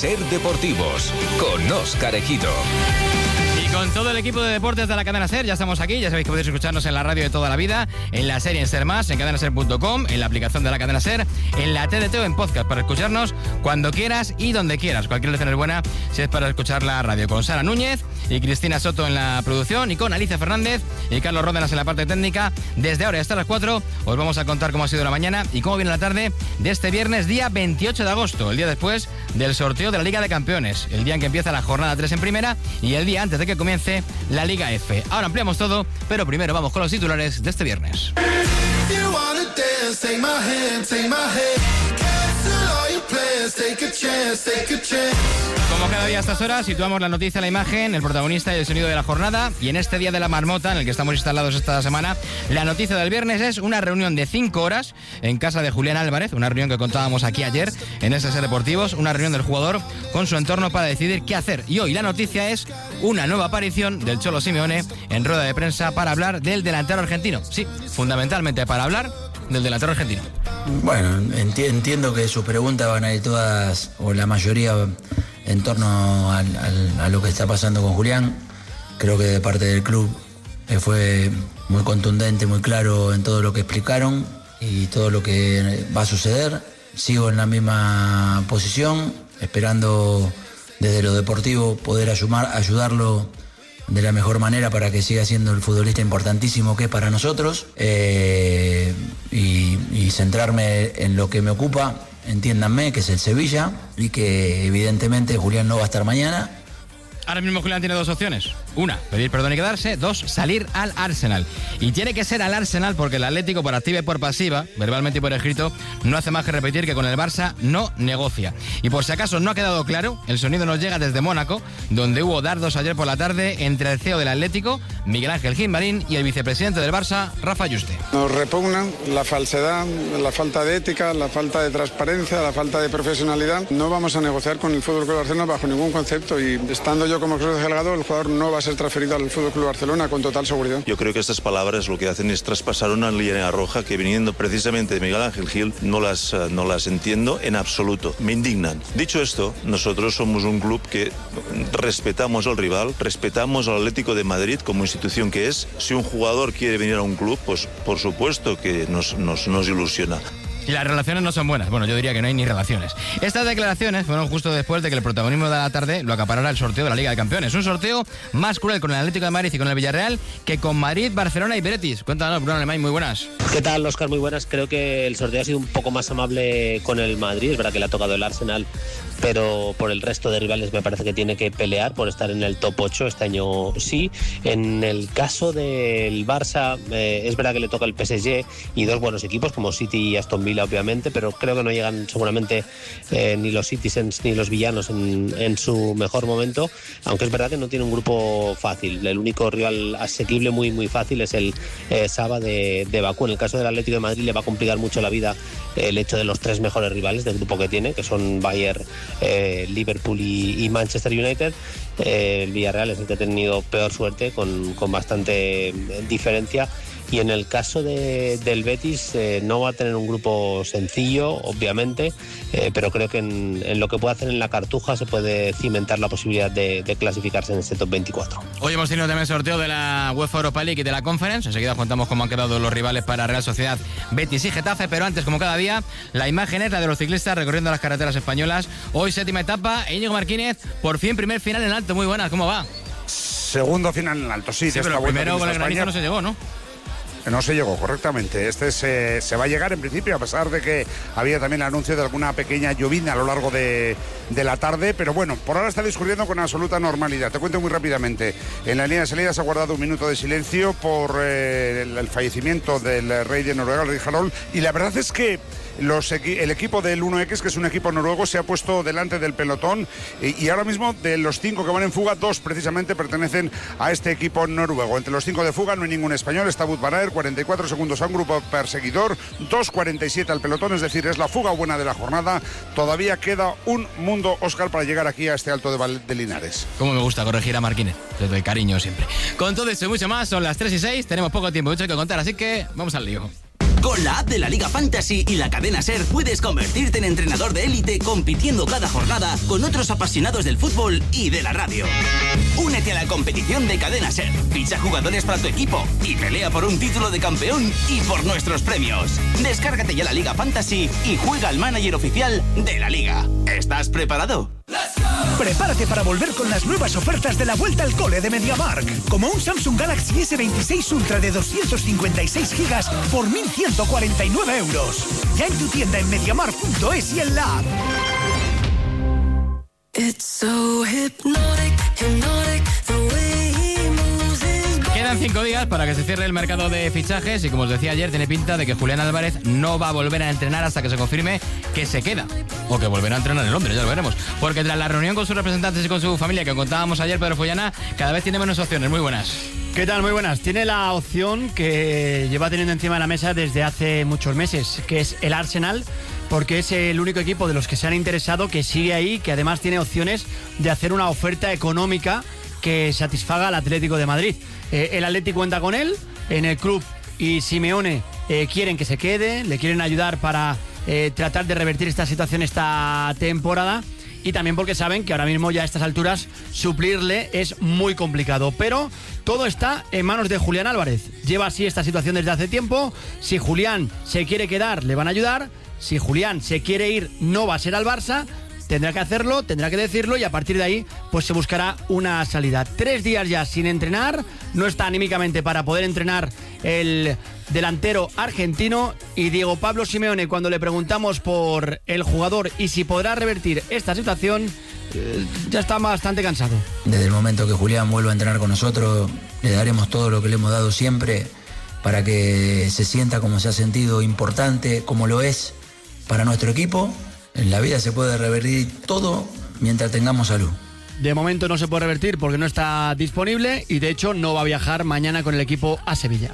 Ser Deportivos, con Óscar Ejido. Y con todo el equipo de deportes de la cadena SER, ya estamos aquí. Ya sabéis que podéis escucharnos en la radio de toda la vida, en la serie en SER+, en cadenaser.com, en la aplicación de la cadena SER, en la TDT o en podcast, para escucharnos cuando quieras y donde quieras. Cualquier lección es buena si es para escuchar la radio. Con Sara Núñez y Cristina Soto en la producción, y con Alicia Fernández y Carlos Ródenas en la parte técnica. Desde ahora hasta las 4 os vamos a contar cómo ha sido la mañana y cómo viene la tarde de este viernes, día 28 de agosto, el día después del sorteo de la Liga de Campeones, el día en que empieza la jornada 3 en primera y el día antes de que comience la Liga F. Ahora ampliamos todo, pero primero vamos con los titulares de este viernes. Como cada día a estas horas, situamos la noticia, la imagen, el protagonista y el sonido de la jornada. Y en este día de la marmota, en el que estamos instalados esta semana, la noticia del viernes es una reunión de 5 horas en casa de Julián Álvarez, una reunión que contábamos aquí ayer en Ser Deportivos, una reunión del jugador con su entorno para decidir qué hacer. Y hoy la noticia es una nueva aparición del Cholo Simeone en rueda de prensa para hablar del delantero argentino. Sí, fundamentalmente para hablar del delantero argentino. Bueno, entiendo que sus preguntas van a ir todas, o la mayoría, en torno a lo que está pasando con Julián. Creo que de parte del club fue muy contundente, muy claro en todo lo que explicaron y todo lo que va a suceder. Sigo en la misma posición, esperando desde lo deportivo poder ayudarlo de la mejor manera para que siga siendo el futbolista importantísimo que es para nosotros, y centrarme en lo que me ocupa, entiéndanme, que es el Sevilla, y que evidentemente Julián no va a estar mañana. Ahora mismo Julián tiene dos opciones. Una, pedir perdón y quedarse. Dos, salir al Arsenal. Y tiene que ser al Arsenal porque el Atlético, por activa y por pasiva, verbalmente y por escrito, no hace más que repetir que con el Barça no negocia. Y por si acaso no ha quedado claro, el sonido nos llega desde Mónaco, donde hubo dardos ayer por la tarde entre el CEO del Atlético, Miguel Ángel Gimbarín, y el vicepresidente del Barça, Rafa Yuste. Nos repugnan la falsedad, la falta de ética, la falta de transparencia, la falta de profesionalidad. No vamos a negociar con el FC Barcelona bajo ningún concepto, y estando yo como Cruz delegado, el jugador no va a ser transferido al FC Barcelona con total seguridad. Yo creo que estas palabras lo que hacen es traspasar una línea roja que, viniendo precisamente de Miguel Ángel Gil, no las entiendo en absoluto. Me indignan. Dicho esto, nosotros somos un club que respetamos al rival, respetamos al Atlético de Madrid como institución que es. Si un jugador quiere venir a un club, pues por supuesto que nos ilusiona. Y las relaciones no son buenas. Bueno, yo diría que no hay ni relaciones. Estas declaraciones fueron justo después de que el protagonismo de la tarde lo acaparara el sorteo de la Liga de Campeones. Un sorteo más cruel con el Atlético de Madrid y con el Villarreal que con Madrid, Barcelona y Betis. Cuéntanos, Bruno Alemán, muy buenas. ¿Qué tal, Óscar? Muy buenas. Creo que el sorteo ha sido un poco más amable con el Madrid. Es verdad que le ha tocado el Arsenal, pero por el resto de rivales me parece que tiene que pelear por estar en el top 8 este año. Sí, en el caso del Barça es verdad que le toca el PSG y dos buenos equipos como City y Aston Villa, obviamente, pero creo que no llegan seguramente ni los Citizens ni los villanos en su mejor momento, aunque es verdad que no tiene un grupo fácil. El único rival asequible muy fácil es el Saba de Bakú. En el caso del Atlético de Madrid le va a complicar mucho la vida el hecho de los tres mejores rivales del grupo que tiene, que son Bayern, Liverpool y Manchester United. El Villarreal es el que ha tenido peor suerte con bastante diferencia. Y en el caso del Betis no va a tener un grupo sencillo, obviamente, pero creo que en lo que puede hacer en la Cartuja se puede cimentar la posibilidad de clasificarse en este top 24. Hoy hemos tenido también sorteo de la UEFA Europa League y de la Conference. Enseguida contamos cómo han quedado los rivales para Real Sociedad, Betis y Getafe, pero antes, como cada día, la imagen es la de los ciclistas recorriendo las carreteras españolas. Hoy séptima etapa, Íñigo Martínez, por fin primer final en alto. Muy buenas, ¿cómo va? Segundo final en alto, sí. Pero el primero con el granizo no se llegó, ¿no? No se llegó, correctamente. Se va a llegar en principio, a pesar de que había también el anuncio de alguna pequeña llovizna a lo largo de la tarde, pero bueno, por ahora está discurriendo con absoluta normalidad. Te cuento muy rápidamente. En la línea de salida se ha guardado un minuto de silencio por el fallecimiento del rey de Noruega, el rey Harald, y la verdad es que el equipo del 1X, que es un equipo noruego, se ha puesto delante del pelotón, y ahora mismo de los 5 que van en fuga, 2 precisamente pertenecen a este equipo noruego. Entre los 5 de fuga no hay ningún español. Está Wout van Aert, 44 segundos a un grupo perseguidor, 2.47 al pelotón, es decir, es la fuga buena de la jornada. Todavía queda un mundo, Óscar, para llegar aquí a este Alto de Linares. Cómo me gusta corregir a Marquínez, desde el cariño siempre. Con todo esto y mucho más, son las 3:06, tenemos poco tiempo, mucho que contar, así que vamos al lío. Con la app de la Liga Fantasy y la cadena SER puedes convertirte en entrenador de élite compitiendo cada jornada con otros apasionados del fútbol y de la radio. Únete a la competición de cadena SER, ficha jugadores para tu equipo y pelea por un título de campeón y por nuestros premios. Descárgate ya la Liga Fantasy y juega al manager oficial de la Liga. ¿Estás preparado? Prepárate para volver con las nuevas ofertas de la vuelta al cole de MediaMarkt. Como un Samsung Galaxy S26 Ultra de 256 gigas por 1.149 euros. Ya en tu tienda en MediaMarkt.es y en la app. Quedan 5 días para que se cierre el mercado de fichajes y, como os decía ayer, tiene pinta de que Julián Álvarez no va a volver a entrenar hasta que se confirme que se queda o que volverá a entrenar en Londres, ya lo veremos. Porque tras la reunión con sus representantes y con su familia que contábamos ayer, Pedro Follana, cada vez tiene menos opciones. Muy buenas. ¿Qué tal? Muy buenas. Tiene la opción que lleva teniendo encima de la mesa desde hace muchos meses, que es el Arsenal, porque es el único equipo de los que se han interesado que sigue ahí, que además tiene opciones de hacer una oferta económica que satisfaga al Atlético de Madrid. El Atlético cuenta con él en el club y Simeone quieren que se quede, le quieren ayudar para tratar de revertir esta situación esta temporada, y también porque saben que ahora mismo ya a estas alturas suplirle es muy complicado. Pero todo está en manos de Julián Álvarez. Lleva así esta situación desde hace tiempo. Si Julián se quiere quedar, le van a ayudar. Si Julián se quiere ir, no va a ser al Barça. Tendrá que hacerlo, tendrá que decirlo, y a partir de ahí pues se buscará una salida. 3 días ya sin entrenar, no está anímicamente para poder entrenar el delantero argentino, y Diego Pablo Simeone, cuando le preguntamos por el jugador y si podrá revertir esta situación, ya está bastante cansado. Desde el momento que Julián vuelva a entrenar con nosotros, le daremos todo lo que le hemos dado siempre para que se sienta como se ha sentido, importante, como lo es para nuestro equipo. En la vida se puede revertir todo mientras tengamos salud. De momento no se puede revertir porque no está disponible, y de hecho no va a viajar mañana con el equipo a Sevilla.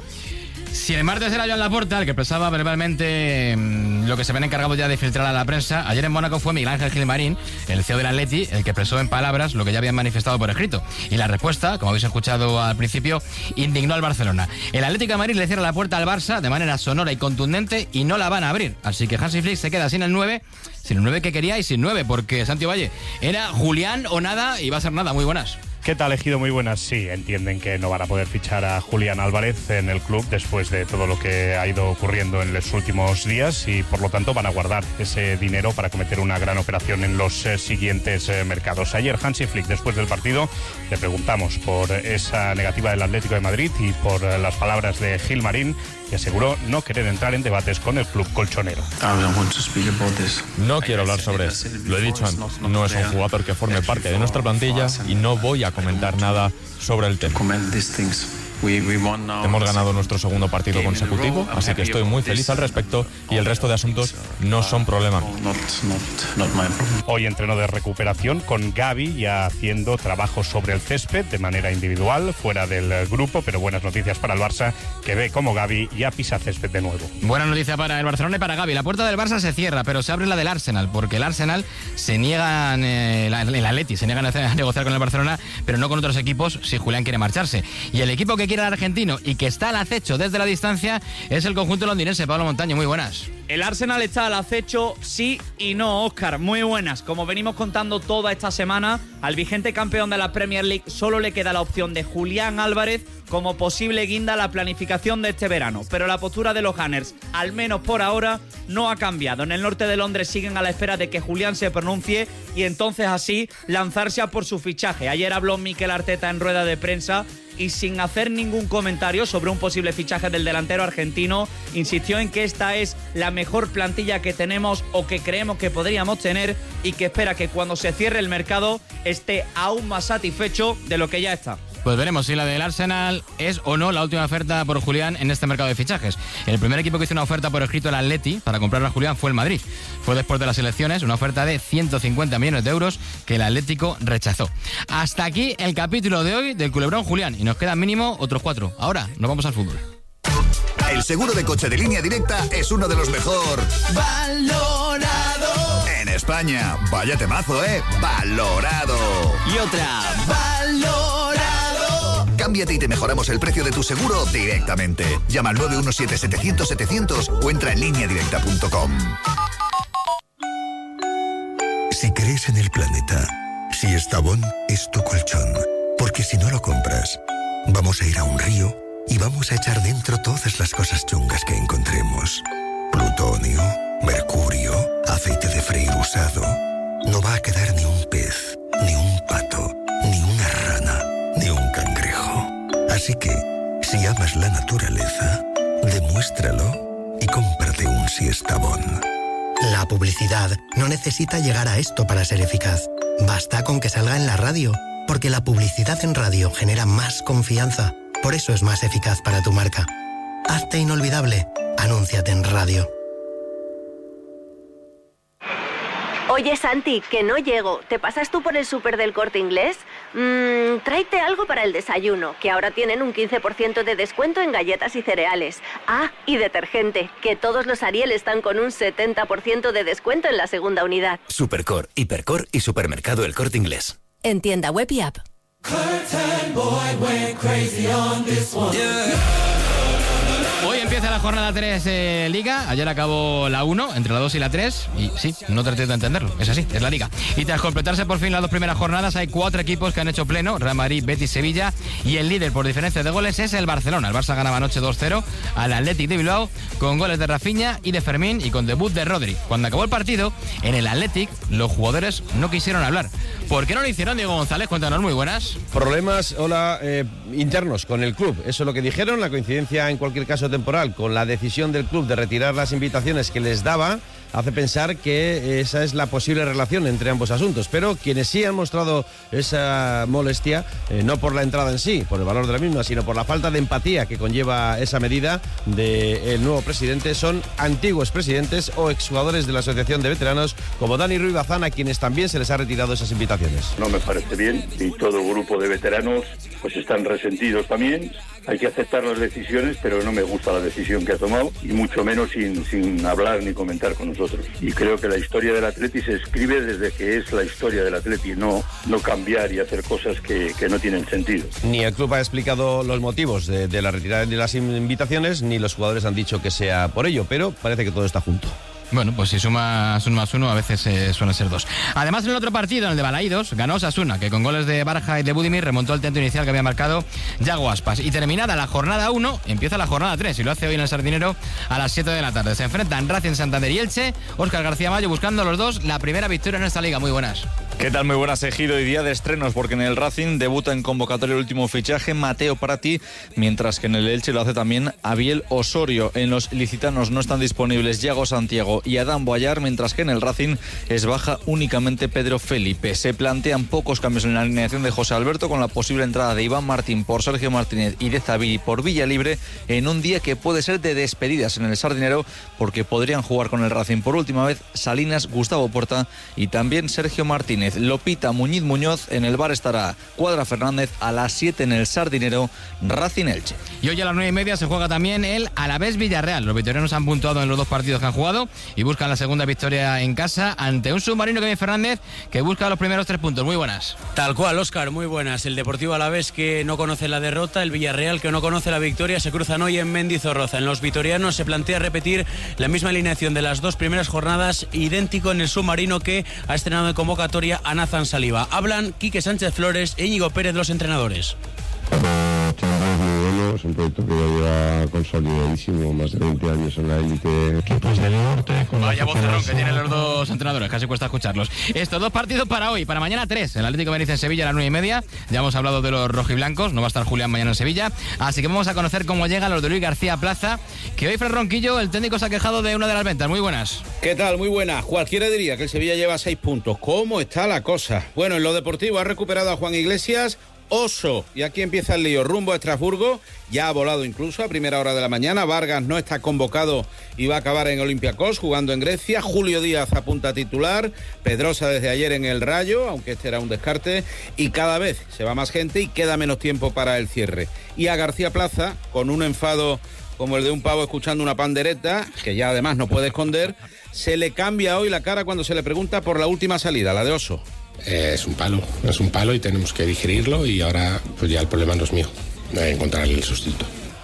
Si el martes era Joan Laporta el que expresaba verbalmente lo que se ven encargados ya de filtrar a la prensa, ayer en Mónaco fue Miguel Ángel Gilmarín, el CEO del Atleti, el que expresó en palabras lo que ya habían manifestado por escrito. Y la respuesta, como habéis escuchado al principio, indignó al Barcelona. El Atlético de Madrid le cierra la puerta al Barça de manera sonora y contundente y no la van a abrir. Así que Hansi Flick se queda sin el 9 que quería y sin 9, porque Santi Valle era Julián o nada y va a ser nada. Muy buenas. ¿Qué tal, Ejido? Muy buenas. Sí, entienden que no van a poder fichar a Julián Álvarez en el club después de todo lo que ha ido ocurriendo en los últimos días, y por lo tanto van a guardar ese dinero para cometer una gran operación en los siguientes mercados. Ayer Hansi Flick, después del partido, le preguntamos por esa negativa del Atlético de Madrid y por las palabras de Gilmarín, que aseguró no querer entrar en debates con el club colchonero. No quiero hablar sobre eso. Lo he dicho antes. No es un jugador que forme parte de nuestra plantilla y no voy a comentar nada sobre el tema. Hemos ganado nuestro segundo partido consecutivo, así que estoy muy feliz al respecto, y el resto de asuntos no son problema mío. Hoy entreno de recuperación con Gavi, ya haciendo trabajos sobre el césped de manera individual, fuera del grupo, pero buenas noticias para el Barça, que ve como Gavi ya pisa césped de nuevo. Buena noticia para el Barcelona y para Gavi. La puerta del Barça se cierra, pero se abre la del Arsenal, porque el Arsenal se niega, el Atleti se niega a negociar con el Barcelona, pero no con otros equipos si Julián quiere marcharse. Y el equipo que quiere al argentino y que está al acecho desde la distancia es el conjunto londinense. Pablo Montaño, muy buenas. El Arsenal está al acecho, sí y no, Óscar. Muy buenas. Como venimos contando toda esta semana, al vigente campeón de la Premier League solo le queda la opción de Julián Álvarez como posible guinda a la planificación de este verano. Pero la postura de los Gunners, al menos por ahora, no ha cambiado. En el norte de Londres siguen a la espera de que Julián se pronuncie y entonces así lanzarse a por su fichaje. Ayer habló Mikel Arteta en rueda de prensa y, sin hacer ningún comentario sobre un posible fichaje del delantero argentino, insistió en que esta es la mejor plantilla que tenemos o que creemos que podríamos tener, y que espera que cuando se cierre el mercado esté aún más satisfecho de lo que ya está. Pues veremos si la del Arsenal es o no la última oferta por Julián en este mercado de fichajes. El primer equipo que hizo una oferta por escrito al Atleti para comprar a Julián fue el Madrid. Fue después de las elecciones, una oferta de 150 millones de euros que el Atlético rechazó. Hasta aquí el capítulo de hoy del Culebrón Julián, y nos quedan mínimo otros 4. Ahora nos vamos al fútbol. El seguro de coche de Línea Directa es uno de los mejor valorado en España. Vaya temazo, valorado. Y otra, valorado. Cámbiate y te mejoramos el precio de tu seguro directamente. Llama al 917-700-700 o entra en lineadirecta.com. Si crees en el planeta, si Estavón es tu colchón, porque si no lo compras, vamos a ir a un río y vamos a echar dentro todas las cosas chungas que encontremos. Plutonio, mercurio, aceite de freír usado. No va a quedar ni un pez, ni un pato, ni una rana, ni un cangrejo. Así que, si amas la naturaleza, demuéstralo y cómprate un Siestabón. La publicidad no necesita llegar a esto para ser eficaz. Basta con que salga en la radio, porque la publicidad en radio genera más confianza. Por eso es más eficaz para tu marca. Hazte inolvidable. Anúnciate en radio. Oye, Santi, que no llego. ¿Te pasas tú por el súper del Corte Inglés? Tráete algo para el desayuno, que ahora tienen un 15% de descuento en galletas y cereales. Ah, y detergente, que todos los Ariel están con un 70% de descuento en la segunda unidad. Supercor, Hipercor y Supermercado El Corte Inglés. En tienda web y app. Hoy empieza la jornada 3 Liga. Ayer acabó la 1, entre la 2 y la 3. Y sí, no traté de entenderlo. Es así, es la Liga. Y tras completarse por fin las 2 primeras jornadas, hay 4 equipos que han hecho pleno: Real Madrid, Betis, Sevilla. Y el líder por diferencia de goles es el Barcelona. El Barça ganaba anoche 2-0 al Athletic de Bilbao, con goles de Rafinha y de Fermín, y con debut de Rodri. Cuando acabó el partido, en el Athletic, los jugadores no quisieron hablar. ¿Por qué no lo hicieron, Diego González? Cuéntanos, muy buenas. Problemas, internos con el club. Eso es lo que dijeron. La coincidencia, en cualquier caso temporal, con la decisión del club de retirar las invitaciones que les daba, hace pensar que esa es la posible relación entre ambos asuntos. Pero quienes sí han mostrado esa molestia, no por la entrada en sí, por el valor de la misma, sino por la falta de empatía que conlleva esa medida del nuevo presidente, son antiguos presidentes o exjugadores de la Asociación de Veteranos, como Dani Ruiz Bazán, a quienes también se les ha retirado esas invitaciones. No me parece bien, y todo grupo de veteranos pues están resentidos también. Hay que aceptar las decisiones, pero no me gusta la decisión que ha tomado, y mucho menos sin hablar ni comentar con nosotros. Y creo que la historia del Atleti se escribe desde que es la historia del Atleti, no cambiar y hacer cosas que no tienen sentido. Ni el club ha explicado los motivos de la retirada de las invitaciones, ni los jugadores han dicho que sea por ello, pero parece que todo está junto. Bueno, pues si sumas 1 más 1, a veces suelen ser 2. Además, en el otro partido, en el de Balaídos, ganó Osasuna, que con goles de Baraja y de Budimir remontó el tanto inicial que había marcado Yago Aspas. Y terminada la jornada 1, empieza la jornada 3, y lo hace hoy en el Sardinero a las 7 de la tarde. Se enfrentan Racing, Santander y Elche. Óscar García Mayo buscando los dos la primera victoria en esta liga. Muy buenas. ¿Qué tal? Muy buenas, Ejido. Y día de estrenos, porque en el Racing debuta en convocatoria el último fichaje, Mateo Prati, mientras que en el Elche lo hace también Abiel Osorio. En los licitanos no están disponibles Yago Santiago y Adán Boyar, mientras que en el Racing es baja únicamente Pedro Felipe. Se plantean pocos cambios en la alineación de José Alberto, con la posible entrada de Iván Martín por Sergio Martínez y de Zabiri por Villalibre, en un día que puede ser de despedidas en el Sardinero, porque podrían jugar con el Racing por última vez Salinas, Gustavo Porta y también Sergio Martínez. Lopita, Muñiz Muñoz. En el bar estará Cuadra Fernández. A las 7 en el Sardinero, Racing Elche. Y hoy a las 9:30 se juega también el Alavés Villarreal. Los vitorianos han puntuado en los 2 partidos que han jugado y buscan la segunda victoria en casa ante un submarino, Kevin Fernández, que busca los primeros 3 puntos. Muy buenas. Tal cual, Óscar, muy buenas. El Deportivo Alavés, que no conoce la derrota, el Villarreal, que no conoce la victoria, se cruzan hoy en Mendizorroza. En los vitorianos se plantea repetir la misma alineación de las 2 primeras jornadas, idéntico en el submarino, que ha estrenado en convocatoria a Nathan Saliba. Hablan Quique Sánchez Flores e Íñigo Pérez, los entrenadores. Es un proyecto que ya lleva consolidadísimo, más de 20 años en la élite. Equipos del norte. Vaya vocerrón que tienen los 2 entrenadores, casi cuesta escucharlos. Estos 2 partidos para hoy, para mañana 3. El Atlético Benítez en Sevilla a las 9:30. Ya hemos hablado de los rojiblancos, no va a estar Julián mañana en Sevilla. Así que vamos a conocer cómo llegan los de Luis García Plaza, que hoy Fran Ronquillo, el técnico, se ha quejado de una de las ventas. Muy buenas. ¿Qué tal? Muy buenas. Cualquiera diría que el Sevilla lleva 6 puntos. ¿Cómo está la cosa? Bueno, en lo deportivo ha recuperado a Juan Iglesias. Oso, y aquí empieza el lío, rumbo a Estrasburgo, ya ha volado incluso a primera hora de la mañana. Vargas no está convocado y va a acabar en Olympiacos, jugando en Grecia. Julio Díaz apunta a titular, Pedrosa desde ayer en el Rayo, aunque este era un descarte, y cada vez se va más gente y queda menos tiempo para el cierre. Y a García Plaza, con un enfado como el de un pavo escuchando una pandereta, que ya además no puede esconder, se le cambia hoy la cara cuando se le pregunta por la última salida, la de Oso. Es un palo y tenemos que digerirlo, y ahora pues ya el problema no es mío. encontrar el sustituto.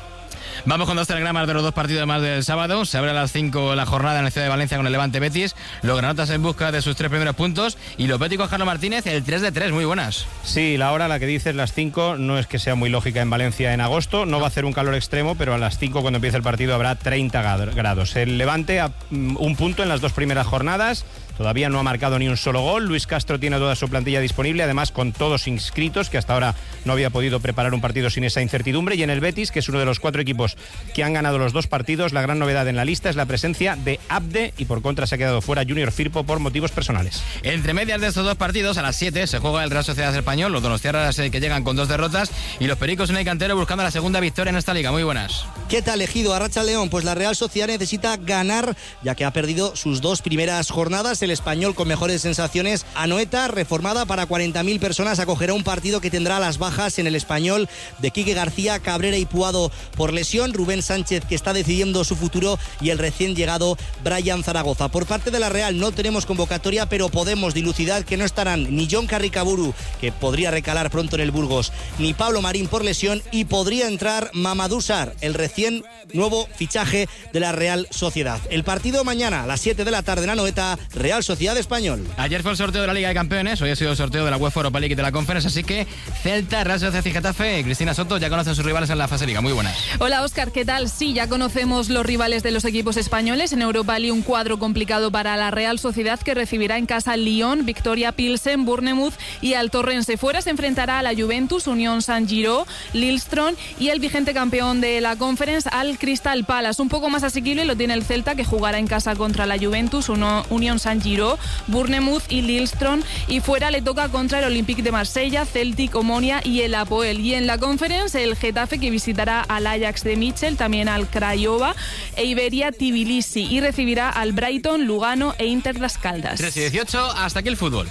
Vamos con dos telegramas de los dos partidos más del sábado. Se abre a las 5 la jornada en la ciudad de Valencia con el Levante Betis. Los granotas en busca de sus 3 primeros puntos. Y los béticos, Carlos Martínez, el 3 de 3. Muy buenas. Sí, la hora, la que dices, las 5, no es que sea muy lógica en Valencia en agosto. No va a hacer un calor extremo, pero a las 5 cuando empiece el partido habrá 30 grados. El Levante a un punto en las 2 primeras jornadas. Todavía no ha marcado ni un solo gol. Luis Castro tiene toda su plantilla disponible, además con todos inscritos, que hasta ahora no había podido preparar un partido sin esa incertidumbre. Y en el Betis, que es uno de los 4 equipos que han ganado los 2 partidos, la gran novedad en la lista es la presencia de Abde, y por contra se ha quedado fuera Junior Firpo por motivos personales. Entre medias de estos 2 partidos, a las 7 se juega el Real Sociedad Español, los donostiarras que llegan con 2 derrotas, y los pericos en el Cantero buscando la segunda victoria en esta liga. Muy buenas. ¿Qué tal, Ejido? Arracha León, pues la Real Sociedad necesita ganar, ya que ha perdido sus 2 primeras jornadas. El Español, con mejores sensaciones, Anoeta, reformada para 40.000 personas, acogerá un partido que tendrá las bajas en el Español de Quique García, Cabrera y Puado por lesión, Rubén Sánchez, que está decidiendo su futuro, y el recién llegado Brian Zaragoza. Por parte de la Real no tenemos convocatoria, pero podemos dilucidar que no estarán ni John Carricaburu, que podría recalar pronto en el Burgos, ni Pablo Marín por lesión, y podría entrar Mamadou Sarr, el recién nuevo fichaje de la Real Sociedad. El partido mañana a las 7 de la tarde en Anoeta, Real Sociedad Español. Ayer fue el sorteo de la Liga de Campeones, hoy ha sido el sorteo de la UEFA Europa League y de la Conference, así que Celta, Real Sociedad y Getafe. Cristina Soto ya conocen sus rivales en la fase Liga. Muy buenas. Hola, Óscar, ¿qué tal? Sí, ya conocemos los rivales de los equipos españoles. En Europa League un cuadro complicado para la Real Sociedad, que recibirá en casa Lyon, Victoria Pilsen, Bournemouth y al Torrense. Fuera se enfrentará a la Juventus, Unión San Giró, Lillestrøm y el vigente campeón de la Conference, al Crystal Palace. Un poco más asequible lo tiene el Celta, que jugará en casa contra la Juventus, Unión San Giró, Bournemouth y Lillestrøm, y fuera le toca contra el Olympique de Marsella, Celtic, Omonia y el Apoel. Y en la Conference el Getafe, que visitará al Ajax de Mitchell, también al Craiova e Iberia Tbilisi, y recibirá al Brighton, Lugano e Inter Las Caldas. 3:18, hasta aquí el fútbol.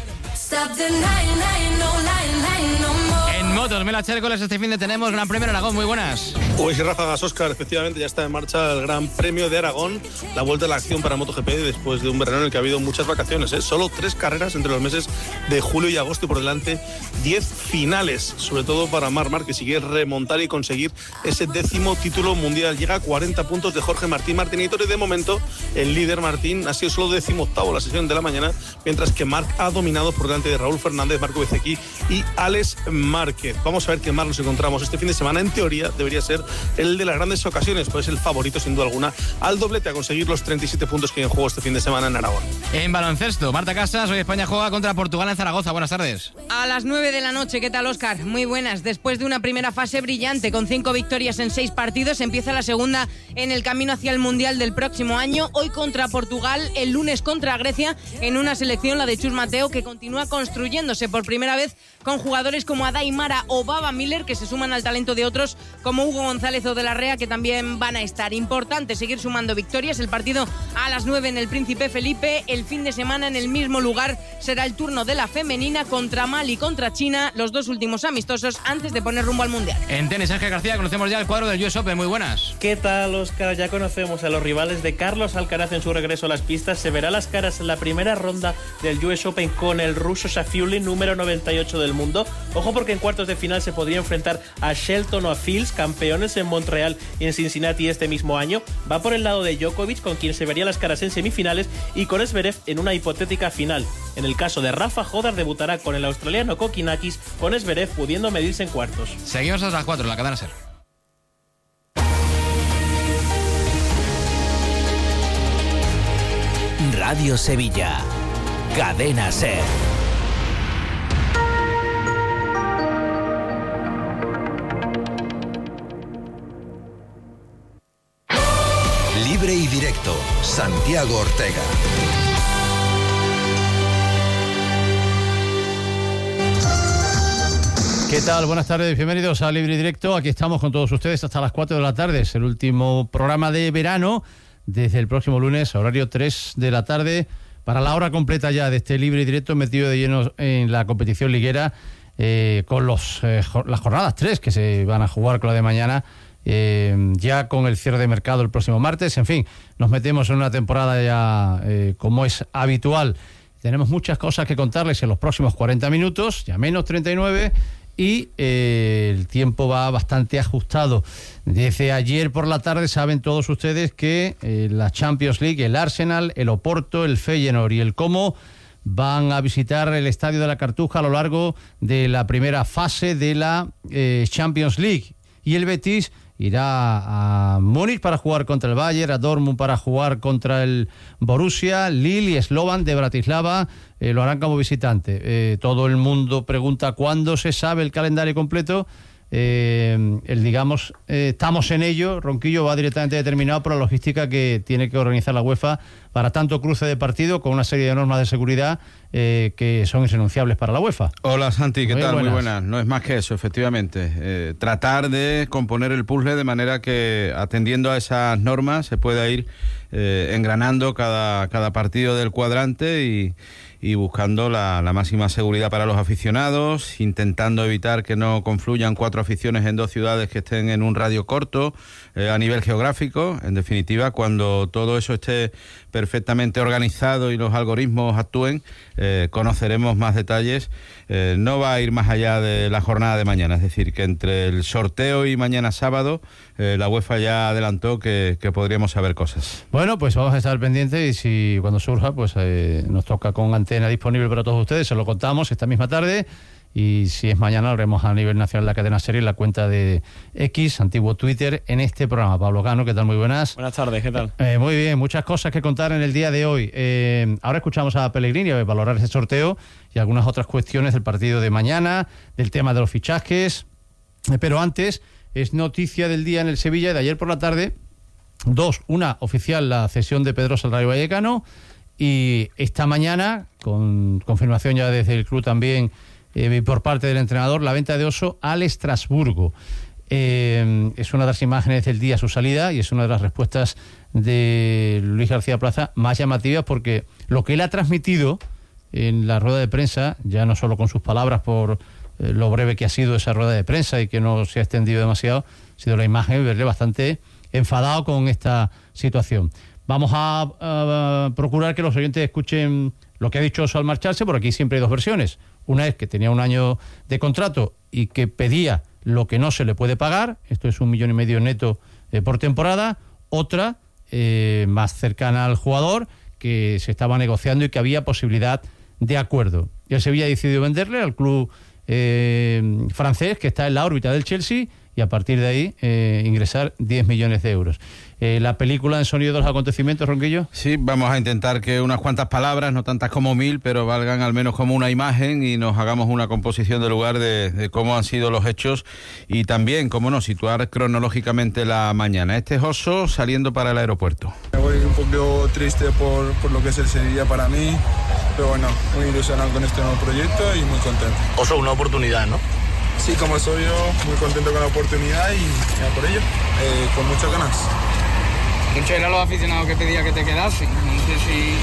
En motos, Mela Chércoles, este fin de tenemos Gran Premio de Aragón. Muy buenas. Pues ráfagas, Óscar, efectivamente ya está en marcha el Gran Premio de Aragón, la vuelta a la acción para MotoGP después de un verano en el que ha habido muchas vacaciones, ¿eh? Solo 3 carreras entre los meses de julio y agosto, y por delante 10 finales, sobre todo para Marc Márquez, que sigue remontar y conseguir ese 10º título mundial. Llega a 40 puntos de Jorge Martín Martinitor, y de momento el líder Martín ha sido solo 18º la sesión de la mañana, mientras que Marc ha dominado por delante de Raúl Fernández, Marco Bezzecchi y Alex Márquez. Vamos a ver qué más nos encontramos este fin de semana. En teoría debería ser el de las grandes ocasiones, pues el favorito sin duda alguna al doblete, a conseguir los 37 puntos que hay en juego este fin de semana en Aragón. En baloncesto, Marta Casas, hoy España juega contra Portugal en Zaragoza. Buenas tardes. A las 9 de la noche, ¿qué tal, Óscar? Muy buenas. Después de una primera fase brillante con 5 victorias en 6 partidos, empieza la segunda en el camino hacia el Mundial del próximo año. Hoy contra Portugal, el lunes contra Grecia, en una selección, la de Chus Mateo, que continúa construyéndose por primera vez con jugadores como Adaimara o Baba Miller, que se suman al talento de otros como Hugo González o de la Rea, que también van a estar. Importante seguir sumando victorias. El partido a las 9 en el Príncipe Felipe. El fin de semana en el mismo lugar será el turno de la femenina contra Mali, contra China, los 2 últimos amistosos antes de poner rumbo al Mundial. En tenis, Ángel García, conocemos ya el cuadro del US Open. Muy buenas. ¿Qué tal, Óscar? Ya conocemos a los rivales de Carlos Alcaraz en su regreso a las pistas. Se verá las caras en la primera ronda del US Open con el ruso Safiullin, número 98 del mundo. Ojo, porque en cuartos de final se podría enfrentar a Shelton o a Fields, campeones en Montreal y en Cincinnati este mismo año. Va por el lado de Djokovic, con quien se vería las caras en semifinales, y con Zverev en una hipotética final. En el caso de Rafa, Jodar debutará con el australiano Kokinakis, con Zverev pudiendo medirse en cuartos. Seguimos hasta las 4 en la cadena SER. Radio Sevilla, cadena SER. Libre y directo, Santiago Ortega. ¿Qué tal? Buenas tardes, bienvenidos a Libre y Directo. Aquí estamos con todos ustedes hasta las 4 de la tarde. Es el último programa de verano, desde el próximo lunes, horario 3 de la tarde, para la hora completa ya de este Libre y Directo, metido de lleno en la competición liguera, con las jornadas 3 que se van a jugar con la de mañana, ya con el cierre de mercado el próximo martes. En fin, nos metemos en una temporada ya como es habitual. Tenemos muchas cosas que contarles en los próximos 40 minutos, ya menos 39, y el tiempo va bastante ajustado. Desde ayer por la tarde saben todos ustedes que la Champions League, el Arsenal, el Oporto, el Feyenoord y el Como van a visitar el Estadio de la Cartuja a lo largo de la primera fase de la Champions League. Y el Betis irá a Múnich para jugar contra el Bayern, a Dortmund para jugar contra el Borussia, Lille y Slovan de Bratislava lo harán como visitante. Todo el mundo pregunta cuándo se sabe el calendario completo. Estamos en ello. Ronquillo va directamente determinado por la logística que tiene que organizar la UEFA para tanto cruce de partido con una serie de normas de seguridad que son irrenunciables para la UEFA. Hola Santi, ¿qué tal? Buenas. Muy buenas. No es más que eso, efectivamente. Tratar de componer el puzzle de manera que, atendiendo a esas normas, se pueda ir engranando cada partido del cuadrante y buscando la máxima seguridad para los aficionados, intentando evitar que no confluyan 4 aficiones en 2 ciudades que estén en un radio corto a nivel geográfico. En definitiva, cuando todo eso esté perfectamente organizado y los algoritmos actúen, conoceremos más detalles. No va a ir más allá de la jornada de mañana, es decir, que entre el sorteo y mañana sábado, la UEFA ya adelantó que podríamos saber cosas. Bueno, pues vamos a estar pendientes y si cuando surja, pues nos toca con antena disponible para todos ustedes, se lo contamos esta misma tarde. Y si es mañana, lo haremos a nivel nacional la cadena SER, la cuenta de X, antiguo Twitter, en este programa. Pablo Cano, ¿qué tal? Muy buenas. Buenas tardes, ¿qué tal? Muy bien, muchas cosas que contar en el día de hoy. Ahora escuchamos a Pellegrini a valorar ese sorteo y algunas otras cuestiones del partido de mañana, del tema de los fichajes. Pero antes, es noticia del día en el Sevilla de ayer por la tarde. 2, una oficial, la cesión de Pedrosa al Rayo Vallecano, y esta mañana, con confirmación ya desde el club también, por parte del entrenador, la venta de Oso al Estrasburgo. Es una de las imágenes del día, su salida, y es una de las respuestas de Luis García Plaza más llamativas, porque lo que él ha transmitido en la rueda de prensa, ya no solo con sus palabras por lo breve que ha sido esa rueda de prensa y que no se ha extendido demasiado, ha sido la imagen de verle bastante enfadado con esta situación. Vamos a procurar que los oyentes escuchen lo que ha dicho Oso al marcharse, porque aquí siempre hay 2 versiones. Una es que tenía 1 año de contrato y que pedía lo que no se le puede pagar, esto es 1,5 millones neto por temporada. Otra, más cercana al jugador, que se estaba negociando y que había posibilidad de acuerdo. Y el Sevilla ha decidido venderle al club francés, que está en la órbita del Chelsea, y a partir de ahí ingresar 10 millones de euros. La película en sonido de los acontecimientos, Ronquillo. Sí, vamos a intentar que unas cuantas palabras, no tantas como 1000, pero valgan al menos como una imagen y nos hagamos una composición del lugar de cómo han sido los hechos y también, cómo no, situar cronológicamente la mañana. Este es Oso saliendo para el aeropuerto. Me voy un poco triste por lo que es el Sevilla para mí, pero bueno, muy ilusionado con este nuevo proyecto y muy contento. Oso, una oportunidad, ¿no? Sí, como soy yo, muy contento con la oportunidad y ya por ello, con muchas ganas. Muchos eran los aficionados que pedía que te quedases. No sé si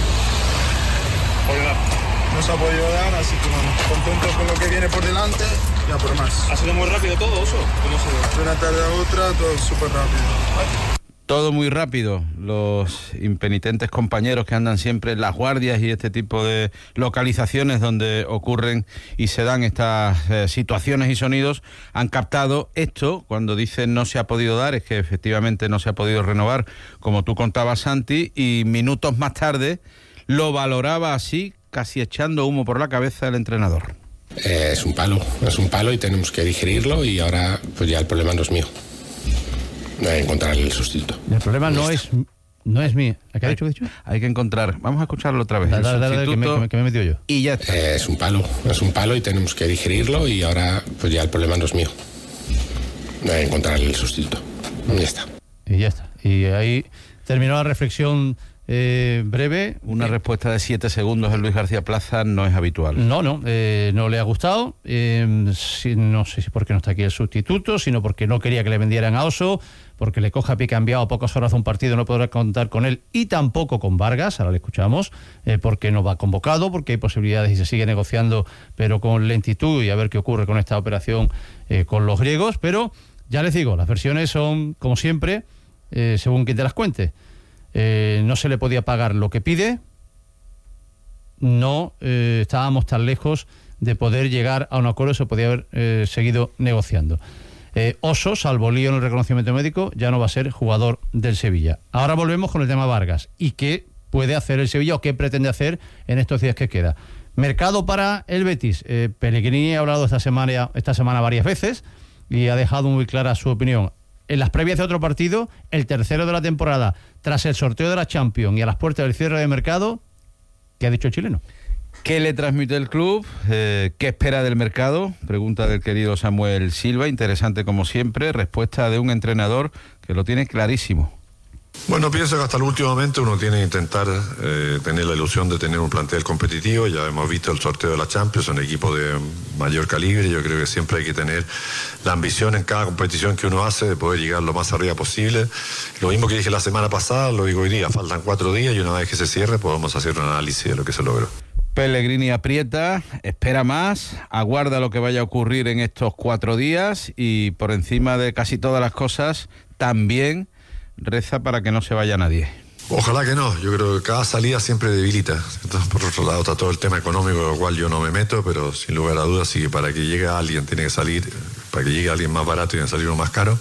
nos ha podido dar, así que bueno, contentos con lo que viene por delante, ya por más. ¿Ha sido muy rápido todo, Oso? ¿Cómo ha sido? De una tarde a otra, todo súper rápido. Todo muy rápido. Los impenitentes compañeros que andan siempre en las guardias y este tipo de localizaciones donde ocurren y se dan estas situaciones y sonidos han captado esto. Cuando dicen no se ha podido dar, es que efectivamente no se ha podido renovar, como tú contabas, Santi, y minutos más tarde lo valoraba así, casi echando humo por la cabeza el entrenador. Es un palo y tenemos que digerirlo, y ahora pues ya el problema no es mío. No hay que encontrar el sustituto. El problema no es mío. ¿Qué ha dicho? Hay que encontrar. Vamos a escucharlo otra vez. Dale, que me he metido yo. Y ya está. Es un palo y tenemos que digerirlo, y ahora pues ya el problema no es mío. No hay que encontrar el sustituto. Y ya está. Y ya está. Y ahí terminó la reflexión breve. Una respuesta de 7 segundos en Luis García Plaza no es habitual. No le ha gustado. No sé si porque no está aquí el sustituto, sino porque no quería que le vendieran a Oso, porque le coja pie cambiado a pocas horas de un partido, no podrá contar con él y tampoco con Vargas. Ahora le escuchamos, porque no va convocado, porque hay posibilidades y se sigue negociando, pero con lentitud, y a ver qué ocurre con esta operación con los griegos. Pero ya les digo, las versiones son, como siempre, según quien te las cuente. No se le podía pagar lo que pide, no estábamos tan lejos de poder llegar a un acuerdo, se podía haber seguido negociando. Oso, salvo lío en el reconocimiento médico, ya no va a ser jugador del Sevilla. Ahora volvemos con el tema Vargas. ¿Y qué puede hacer el Sevilla o qué pretende hacer en estos días que queda? Mercado para el Betis. Pellegrini ha hablado esta semana varias veces y ha dejado muy clara su opinión. En las previas de otro partido, el tercero de la temporada, tras el sorteo de la Champions y a las puertas del cierre de mercado, ¿qué ha dicho el chileno? ¿Qué le transmite el club? ¿Qué espera del mercado? Pregunta del querido Samuel Silva, interesante como siempre, respuesta de un entrenador que lo tiene clarísimo. Bueno, pienso que hasta el último momento uno tiene que intentar tener la ilusión de tener un plantel competitivo. Ya hemos visto el sorteo de la Champions, un equipo de mayor calibre. Yo creo que siempre hay que tener la ambición en cada competición que uno hace de poder llegar lo más arriba posible. Lo mismo que dije la semana pasada, lo digo hoy día. Faltan 4 días y una vez que se cierre podemos hacer un análisis de lo que se logró. Pellegrini aprieta, espera más, aguarda lo que vaya a ocurrir en estos 4 días y por encima de casi todas las cosas también reza para que no se vaya nadie. Ojalá que no, yo creo que cada salida siempre debilita. Entonces, por otro lado está todo el tema económico, lo cual yo no me meto, pero sin lugar a dudas sí que para que llegue alguien tiene que salir, para que llegue alguien más barato tiene que salir uno más caro,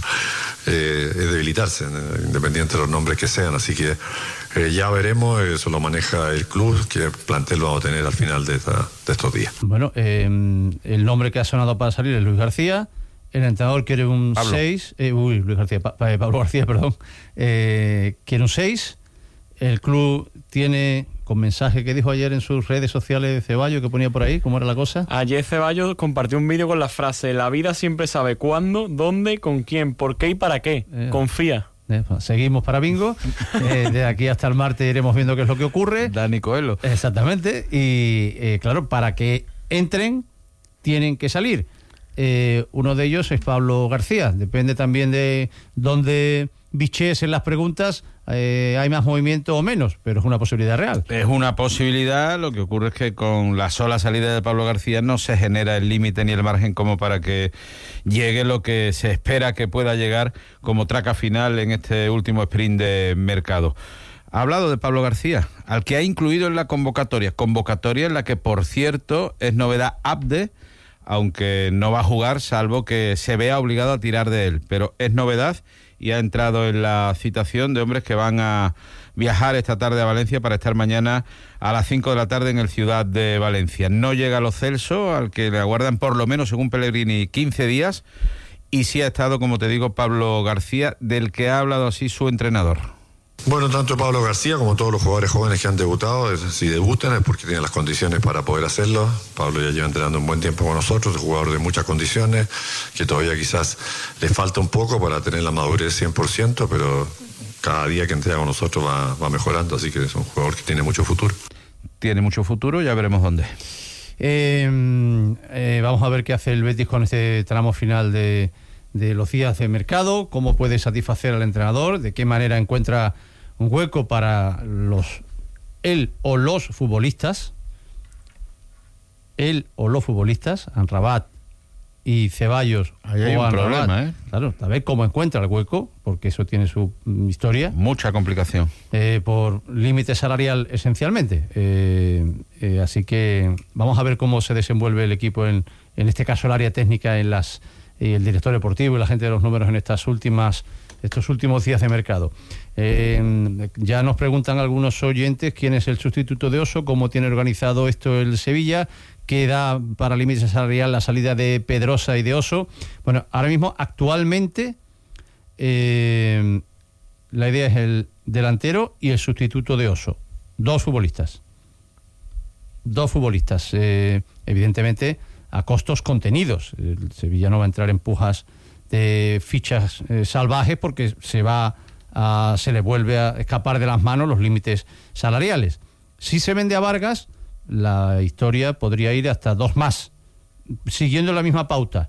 es debilitarse, independiente de los nombres que sean, así que ya veremos, eso lo maneja el club, qué plantel lo vamos a tener al final de estos días. Bueno, el nombre que ha sonado para salir es Luis García. El entrenador quiere un 6. Pablo García, perdón. Quiere un 6. El club tiene, con mensaje que dijo ayer en sus redes sociales Ceballos, que ponía por ahí, ¿cómo era la cosa? Ayer Ceballos compartió un vídeo con la frase: la vida siempre sabe cuándo, dónde, con quién, por qué y para qué. Confía. Seguimos para bingo. De aquí hasta el martes iremos viendo qué es lo que ocurre. Dani Coelho. Exactamente. Y claro, para que entren, tienen que salir. Uno de ellos es Pablo García. Depende también de dónde bichees en las preguntas, hay más movimiento o menos, pero es una posibilidad real. Es una posibilidad, lo que ocurre es que con la sola salida de Pablo García no se genera el límite ni el margen como para que llegue lo que se espera que pueda llegar como traca final en este último sprint de mercado. Ha hablado de Pablo García, al que ha incluido en la convocatoria en la que, por cierto, es novedad Abde, aunque no va a jugar salvo que se vea obligado a tirar de él, pero es novedad y ha entrado en la citación de hombres que van a viajar esta tarde a Valencia para estar mañana a las 5 de la tarde en el Ciudad de Valencia. No llega Lo Celso, al que le aguardan por lo menos, según Pellegrini, 15 días, y sí ha estado, como te digo, Pablo García, del que ha hablado así su entrenador. Bueno, tanto Pablo García como todos los jugadores jóvenes que han debutado, si debutan es porque tienen las condiciones para poder hacerlo. Pablo ya lleva entrenando un buen tiempo con nosotros, es un jugador de muchas condiciones, que todavía quizás le falta un poco para tener la madurez 100%, pero cada día que entrena con nosotros va mejorando, así que es un jugador que tiene mucho futuro. Tiene mucho futuro, ya veremos dónde. Vamos a ver qué hace el Betis con este tramo final de los días de mercado, cómo puede satisfacer al entrenador, de qué manera encuentra un hueco para él o los futbolistas, Amrabat y Ceballos. Ahí hay un problema, Claro, a ver cómo encuentra el hueco, porque eso tiene su historia. Mucha complicación. Por límite salarial esencialmente. Así que vamos a ver cómo se desenvuelve el equipo en este caso el área técnica y el director deportivo y la gente de los números en estos últimos días de mercado. Ya nos preguntan algunos oyentes quién es el sustituto de Oso, cómo tiene organizado esto el Sevilla, qué da para límite salarial la salida de Pedrosa y de Oso. Bueno, ahora mismo, actualmente, la idea es el delantero y el sustituto de Oso. Dos futbolistas. Evidentemente, a costos contenidos. El Sevilla no va a entrar en pujas de fichas salvajes porque se le vuelve a escapar de las manos los límites salariales. Si se vende a Vargas, la historia podría ir hasta 2 más, siguiendo la misma pauta.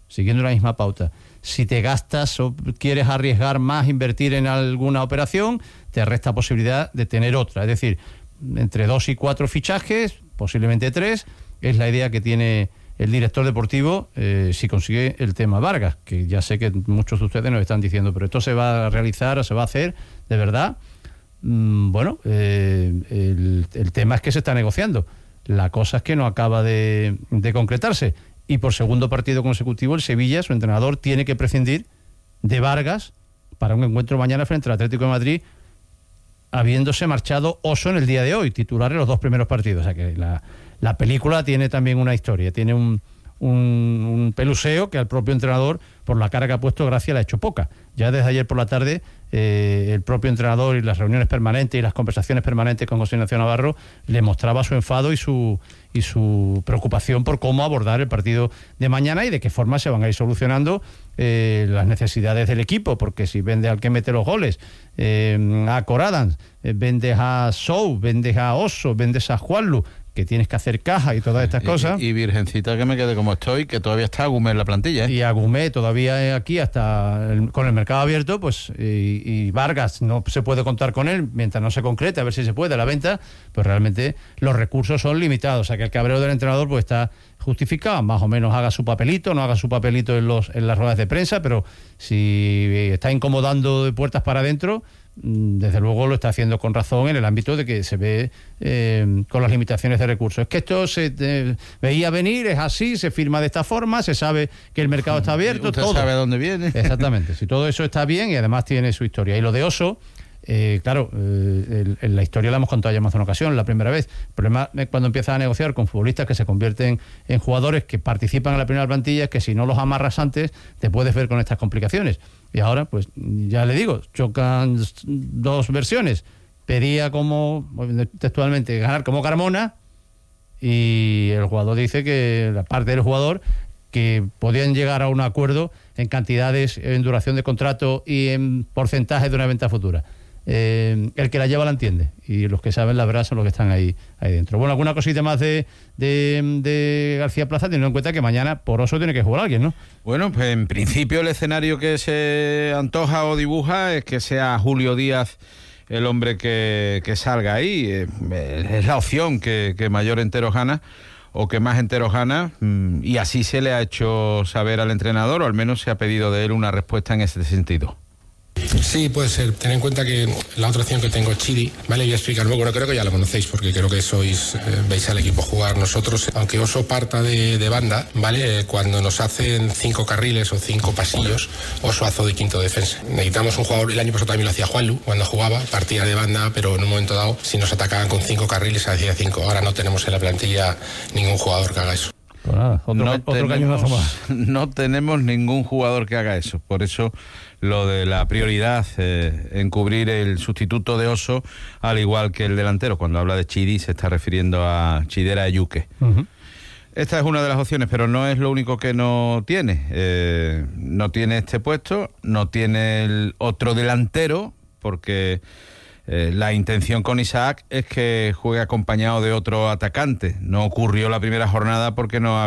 Si te gastas o quieres arriesgar más, invertir en alguna operación, te resta posibilidad de tener otra. Es decir, entre 2 y 4 fichajes, posiblemente 3, es la idea que tiene el director deportivo, si consigue el tema Vargas, que ya sé que muchos de ustedes nos están diciendo, pero esto se va a realizar o se va a hacer de verdad. El tema es que se está negociando. La cosa es que no acaba de concretarse. Y por segundo partido consecutivo, el Sevilla, su entrenador, tiene que prescindir de Vargas para un encuentro mañana frente al Atlético de Madrid, habiéndose marchado Oso en el día de hoy, titular en los 2 primeros partidos. O sea que la película tiene también una historia, tiene un peluseo que al propio entrenador, por la cara que ha puesto, gracia le ha hecho poca. Ya desde ayer por la tarde, el propio entrenador y las reuniones permanentes y las conversaciones permanentes con José Ignacio Navarro le mostraba su enfado y su preocupación por cómo abordar el partido de mañana y de qué forma se van a ir solucionando las necesidades del equipo, porque si vendes al que mete los goles, a Coradans, vendes a Sou, vendes a Oso, vendes a Juanlu, que tienes que hacer caja y todas estas cosas. Y virgencita que me quede como estoy, que todavía está Agumé en la plantilla. Y Agumé todavía aquí hasta con el mercado abierto, pues y Vargas no se puede contar con él mientras no se concrete, a ver si se puede la venta, pues realmente los recursos son limitados. O sea que el cabreo del entrenador pues está justificado, más o menos haga su papelito, no haga su papelito en las ruedas de prensa, pero si está incomodando de puertas para adentro, desde luego lo está haciendo con razón en el ámbito de que se ve con las limitaciones de recursos. Es que esto se veía venir, es así, se firma de esta forma, se sabe que el mercado está abierto. Usted todo sabe a dónde viene. Exactamente, si todo eso está bien y además tiene su historia. Y lo de Oso, claro, en la historia la hemos contado ya más de una ocasión, la primera vez. El problema es cuando empiezas a negociar con futbolistas que se convierten en jugadores que participan en la primera plantilla, es que si no los amarras antes, te puedes ver con estas complicaciones. Y ahora, pues ya le digo, chocan 2 versiones. Pedía como, textualmente, ganar como Carmona, y el jugador dice que, la parte del jugador, que podían llegar a un acuerdo en cantidades, en duración de contrato y en porcentaje de una venta futura. El que la lleva la entiende, y los que saben la verdad son los que están ahí dentro. Bueno, alguna cosita más de García Plaza, teniendo en cuenta que mañana por Oso tiene que jugar alguien, ¿no? Bueno, pues en principio el escenario que se antoja o dibuja es que sea Julio Díaz el hombre que salga ahí. Es la opción que mayor enteros gana, o que más enteros gana, y así se le ha hecho saber al entrenador, o al menos se ha pedido de él una respuesta en ese sentido. Sí, puede ser. Ten en cuenta que la otra opción que tengo es Chiri, ¿vale? Voy a explicar un poco. Bueno, creo que ya lo conocéis porque creo que veis al equipo jugar. Nosotros, aunque Oso parta de banda, ¿vale? Cuando nos hacen 5 carriles o 5 pasillos, Oso hace de quinto defensa. Necesitamos un jugador, el año pasado también lo hacía Juanlu, cuando jugaba, partía de banda, pero en un momento dado, si nos atacaban con 5 carriles, hacía 5. Ahora no tenemos en la plantilla ningún jugador que haga eso. Pues nada, otro cañonazo más. No tenemos ningún jugador que haga eso. Por eso lo de la prioridad en cubrir el sustituto de Oso, al igual que el delantero. Cuando habla de Chidi se está refiriendo a Chidera Ayuque. Uh-huh. Esta es una de las opciones, pero no es lo único que no tiene. No tiene este puesto, no tiene el otro delantero, porque la intención con Isaac es que juegue acompañado de otro atacante. No ocurrió la primera jornada porque no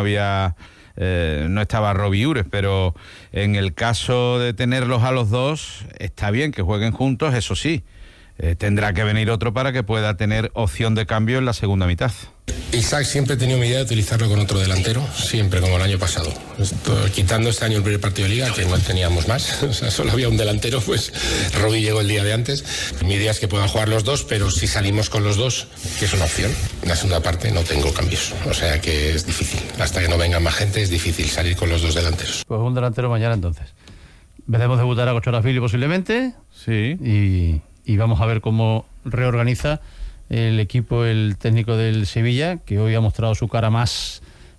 estaba Robbie Ures, pero en el caso de tenerlos a los dos, está bien que jueguen juntos, eso sí. Tendrá que venir otro para que pueda tener opción de cambio en la segunda mitad. Isaac siempre tenía una idea de utilizarlo con otro delantero, siempre, como el año pasado. Quitando este año el primer partido de Liga, que no teníamos más, o sea, solo había un delantero, pues Robbie llegó el día de antes. Mi idea es que puedan jugar los dos, pero si salimos con los dos, que es una opción, en la segunda parte no tengo cambios, o sea que es difícil. Hasta que no venga más gente es difícil salir con los dos delanteros. Pues un delantero mañana entonces. Veremos debutar a Gochorafili posiblemente. Sí. Y vamos a ver cómo reorganiza el equipo, el técnico del Sevilla, que hoy ha mostrado su cara más,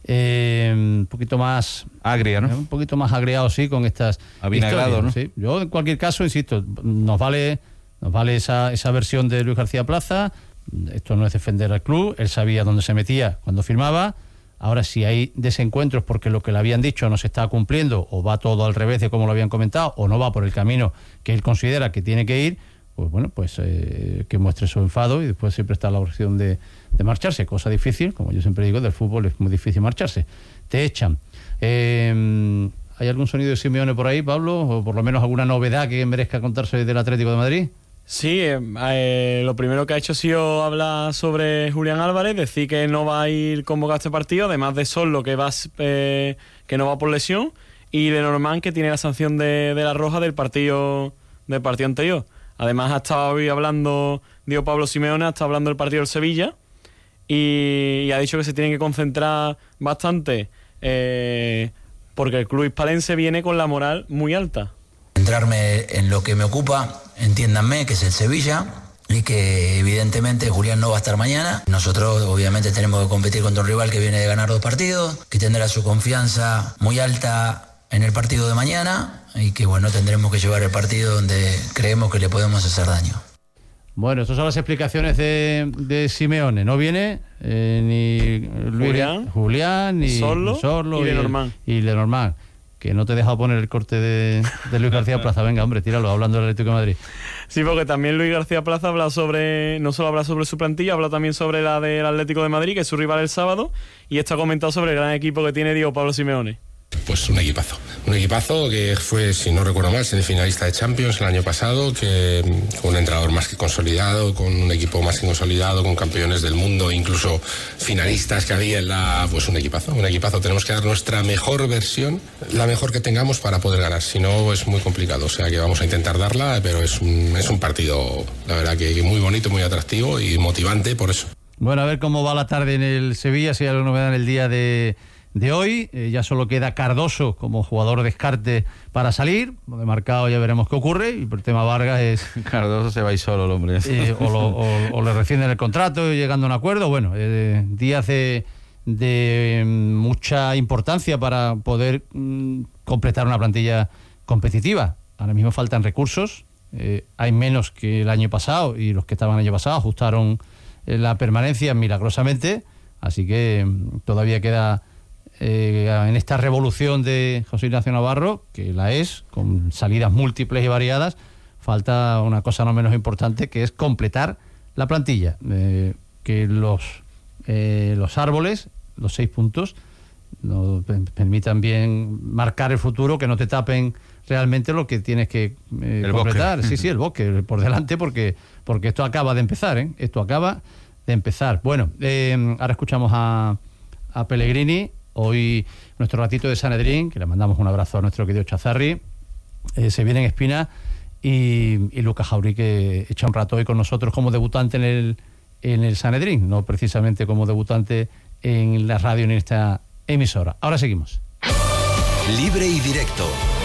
un poquito más agria, ¿no? Un poquito más agriado, sí, con estas avinagrado, ¿no? Sí. Yo, en cualquier caso, insisto, nos vale esa versión de Luis García Plaza. Esto no es defender al club. Él sabía dónde se metía cuando firmaba. Ahora, si hay desencuentros porque lo que le habían dicho no se está cumpliendo, o va todo al revés de como lo habían comentado, o no va por el camino que él considera que tiene que ir, pues bueno, pues que muestre su enfado, y después siempre está la opción de marcharse, cosa difícil, como yo siempre digo, del fútbol es muy difícil marcharse, te echan. ¿Hay algún sonido de Simeone por ahí, Pablo? O por lo menos alguna novedad que merezca contarse del Atlético de Madrid. Sí, lo primero que ha hecho ha sido hablar sobre Julián Álvarez, decir que no va a ir convocado a este partido, además de Solo, que no va por lesión, y Lenormand, que tiene la sanción de la roja del partido anterior. Además ha estado hoy hablando, Pablo Simeone, ha estado hablando del partido del Sevilla, y ha dicho que se tienen que concentrar bastante porque el club hispalense viene con la moral muy alta. Centrarme en lo que me ocupa, entiéndanme, que es el Sevilla, y que evidentemente Julián no va a estar mañana. Nosotros obviamente tenemos que competir contra un rival que viene de ganar 2 partidos, que tendrá su confianza muy alta en el partido de mañana y que bueno, tendremos que llevar el partido donde creemos que le podemos hacer daño. Bueno, estas son las explicaciones de Simeone. No viene ni Julián ni Sorlo y Lenormand. Que no te he dejado poner el corte de Luis García Plaza. Venga, hombre, tíralo, hablando del Atlético de Madrid. Sí, porque también Luis García Plaza habla no solo habla sobre su plantilla, habla también sobre la del Atlético de Madrid, que es su rival el sábado, y está comentado sobre el gran equipo que tiene Diego Pablo Simeone. Pues un equipazo que fue, si no recuerdo mal, semifinalista de Champions el año pasado, que con un entrenador más que consolidado, con un equipo más que consolidado, con campeones del mundo, incluso finalistas que había pues un equipazo. Tenemos que dar nuestra mejor versión, la mejor que tengamos para poder ganar, si no es muy complicado, o sea que vamos a intentar darla, pero es un partido, la verdad que muy bonito, muy atractivo y motivante por eso. Bueno, a ver cómo va la tarde en el Sevilla, si hay alguna novedad en el día de hoy. Ya solo queda Cardoso como jugador descarte para salir. De marcado ya veremos qué ocurre. Y por el tema Vargas es... Cardoso se va a ir solo el hombre. O le rescinden el contrato llegando a un acuerdo. Bueno, días de mucha importancia para poder completar una plantilla competitiva. Ahora mismo faltan recursos. Hay menos que el año pasado y los que estaban el año pasado ajustaron la permanencia milagrosamente. Así que todavía queda... en esta revolución de José Ignacio Navarro, que la es, con salidas múltiples y variadas, falta una cosa no menos importante, que es completar la plantilla, que los árboles, los 6 puntos, nos permitan bien marcar el futuro, que no te tapen realmente lo que tienes que completar. Bosque. Sí, el bosque por delante, porque esto acaba de empezar, esto acaba de empezar. Bueno, ahora escuchamos a Pellegrini. Hoy nuestro ratito de Sanedrín, que le mandamos un abrazo a nuestro querido Chazarri, se viene en Espina y Lucas Jauregui, que echa un rato hoy con nosotros como debutante en el Sanedrín, no precisamente como debutante en la radio ni en esta emisora. Ahora seguimos. Libre y directo.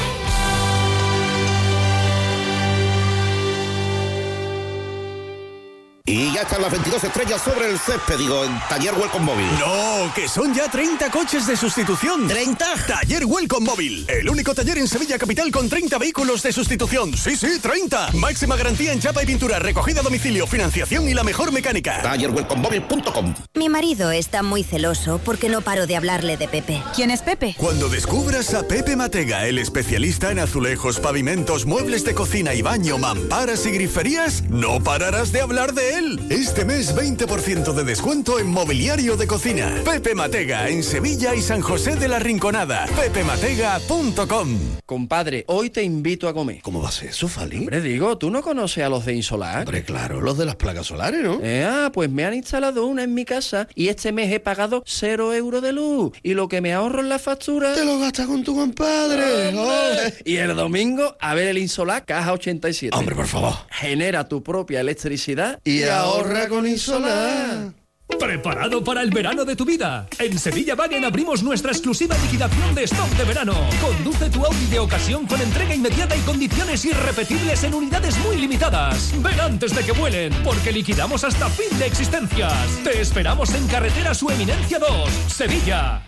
Y ya están las 22 estrellas sobre el césped, en Taller Welcome Móvil. No, que son ya 30 coches de sustitución. ¿30? Taller Welcome Móvil, el único taller en Sevilla capital con 30 vehículos de sustitución. Sí, 30. Máxima garantía en chapa y pintura, recogida a domicilio, financiación y la mejor mecánica. TallerWelcomeMóvil.com. Mi marido está muy celoso porque no paro de hablarle de Pepe. ¿Quién es Pepe? Cuando descubras a Pepe Matega, el especialista en azulejos, pavimentos, muebles de cocina y baño, mamparas y griferías, no pararás de hablar de él. Este mes 20% de descuento en mobiliario de cocina. Pepe Matega en Sevilla y San José de la Rinconada. pepematega.com. Compadre, hoy te invito a comer. ¿Cómo va a ser eso, Fali? Hombre, digo, ¿tú no conoces a los de Insolar? Hombre, claro, los de las placas solares, ¿no? Pues me han instalado una en mi casa y este mes he pagado 0 euros de luz. Y lo que me ahorro en la factura... Te lo gastas con tu compadre. Y el domingo, a ver el Insolar Caja 87. Hombre, por favor. Genera tu propia electricidad y ahorra con Insolar. ¿Preparado para el verano de tu vida? En Sevilla Wagen abrimos nuestra exclusiva liquidación de stock de verano. Conduce tu Audi de ocasión con entrega inmediata y condiciones irrepetibles en unidades muy limitadas. Ven antes de que vuelen, porque liquidamos hasta fin de existencias. Te esperamos en Carretera Su Eminencia 2, Sevilla.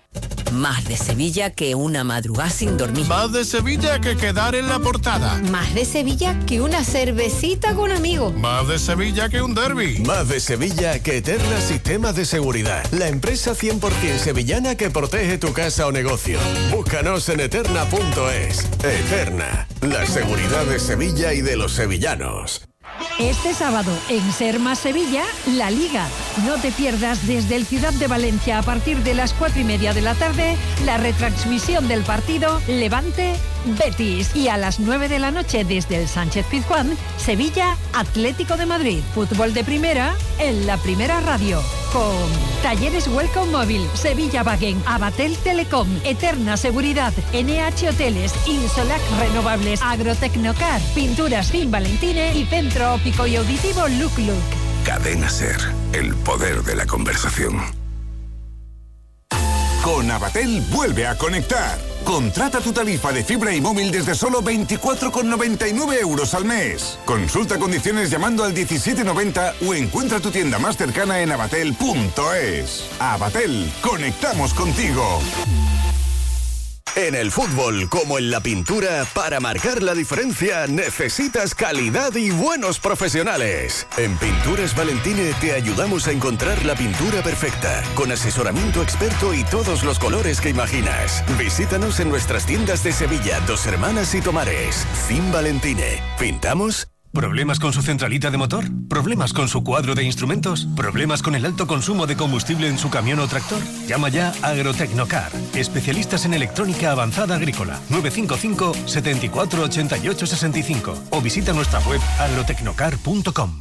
Más de Sevilla que una madrugada sin dormir. Más de Sevilla que quedar en la portada. Más de Sevilla que una cervecita con amigos. Más de Sevilla que un derbi. Más de Sevilla que Eterna Sistemas de Seguridad. La empresa 100% sevillana que protege tu casa o negocio. Búscanos en eterna.es. Eterna, la seguridad de Sevilla y de los sevillanos. Este sábado en Ser Más Sevilla, La Liga. No te pierdas desde el Ciudad de Valencia a partir de las 4:30 de la tarde la retransmisión del partido Levante-Betis. Y a las 9 de la noche desde el Sánchez-Pizjuán, Sevilla-Atlético de Madrid. Fútbol de primera en la Primera Radio. Con Talleres Welcome Móvil, Sevilla Wagen, Abatel Telecom, Eterna Seguridad, NH Hoteles, Insolac Renovables, Agrotecnocar, Pinturas Fin Valentine y Centro Óptico y Auditivo Look Look. Cadena SER, el poder de la conversación. Con Avatel vuelve a conectar. Contrata tu tarifa de fibra y móvil desde solo 24,99 euros al mes. Consulta condiciones llamando al 1790 o encuentra tu tienda más cercana en avatel.es. Avatel, conectamos contigo. En el fútbol, como en la pintura, para marcar la diferencia necesitas calidad y buenos profesionales. En Pinturas Valentine te ayudamos a encontrar la pintura perfecta, con asesoramiento experto y todos los colores que imaginas. Visítanos en nuestras tiendas de Sevilla, Dos Hermanas y Tomares. Fin Valentine. ¿Pintamos? ¿Problemas con su centralita de motor? ¿Problemas con su cuadro de instrumentos? ¿Problemas con el alto consumo de combustible en su camión o tractor? Llama ya a Agrotecnocar, especialistas en electrónica avanzada agrícola. 955 74 88 65 o visita nuestra web agrotecnocar.com.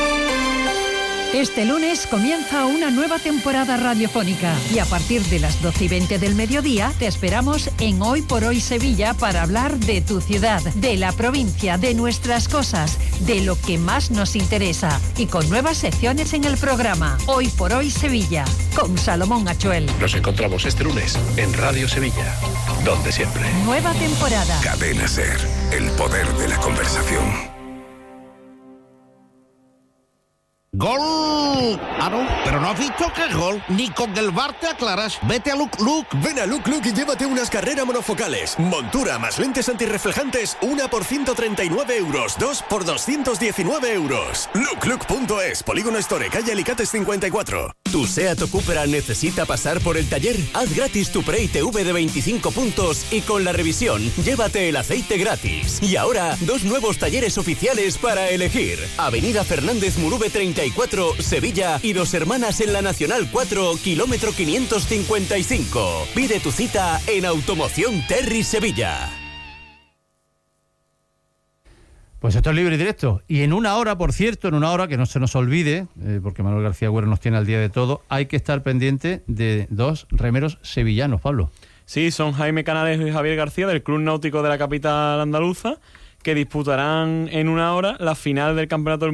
Este lunes comienza una nueva temporada radiofónica y a partir de las 12:20 del mediodía te esperamos en Hoy por Hoy Sevilla para hablar de tu ciudad, de la provincia, de nuestras cosas, de lo que más nos interesa y con nuevas secciones en el programa. Hoy por Hoy Sevilla, con Salomón Achuel. Nos encontramos este lunes en Radio Sevilla, donde siempre. Nueva temporada. Cadena SER, el poder de la conversación. ¡Gol! Ah, no, pero no has visto que es gol. Ni con el VAR te aclaras. Vete a Look Look. Ven a Look Look y llévate unas carreras monofocales. Montura más lentes antirreflejantes, una por 139 euros, dos por 219 euros. Looklook.es, Polígono Store, calle Alicates 54. ¿Tu SEAT o Cupra necesita pasar por el taller? Haz gratis tu Pre-ITV de 25 puntos y con la revisión, llévate el aceite gratis. Y ahora, 2 nuevos talleres oficiales para elegir. Avenida Fernández Murube 34, Sevilla y Dos Hermanas en la Nacional 4, kilómetro 555. Pide tu cita en Automoción Terry Sevilla. Pues esto es Libre y Directo. Y en una hora, por cierto, en una hora, que no se nos olvide, porque Manuel García Agüero nos tiene al día de todo, hay que estar pendiente de 2 remeros sevillanos, Pablo. Sí, son Jaime Canalejo y Javier García del Club Náutico de la capital andaluza, que disputarán en una hora la final del Campeonato del